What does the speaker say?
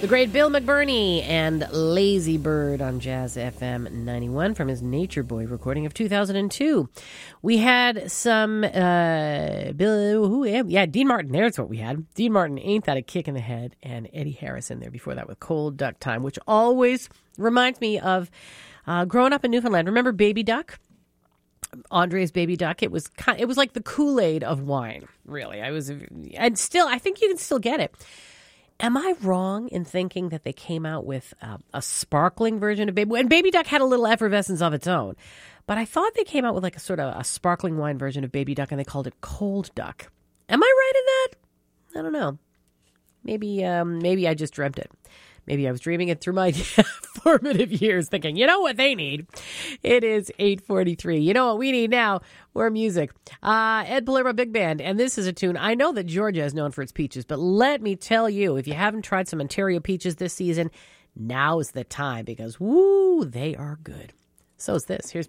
The great Bill McBurney and Lazy Bird on Jazz FM 91 from his Nature Boy recording of 2002. We had some Dean Martin. There's what we had. Dean Martin, Ain't That a Kick in the Head, and Eddie Harris in there before that with Cold Duck Time, which always reminds me of growing up in Newfoundland. Remember Baby Duck? Andre's Baby Duck. It was like the Kool-Aid of wine, really. I think you can still get it. Am I wrong in thinking that they came out with a sparkling version of Baby? And Baby Duck had a little effervescence of its own, but I thought they came out with like a sort of a sparkling wine version of Baby Duck, and they called it Cold Duck. Am I right in that? I don't know. Maybe I just dreamt it. Maybe I was dreaming it through my formative years thinking, you know what they need? It is 8:43. You know what we need now? More music. Ed Palermo Big Band, and this is a tune. I know that Georgia is known for its peaches, but let me tell you, if you haven't tried some Ontario peaches this season, now is the time because, woo, they are good. So is this. Here's